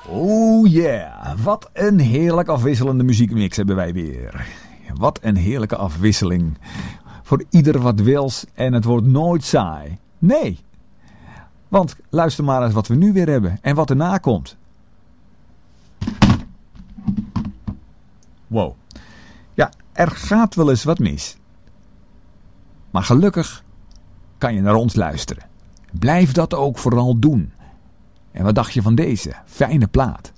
Oh yeah, wat een heerlijk afwisselende muziekmix hebben wij weer. Wat een heerlijke afwisseling. Voor ieder wat wils en het wordt nooit saai. Nee, want luister maar eens wat we nu weer hebben en wat erna komt. Wow, ja, er gaat wel eens wat mis. Maar gelukkig kan je naar ons luisteren. Blijf dat ook vooral doen. En wat dacht je van deze fijne plaat?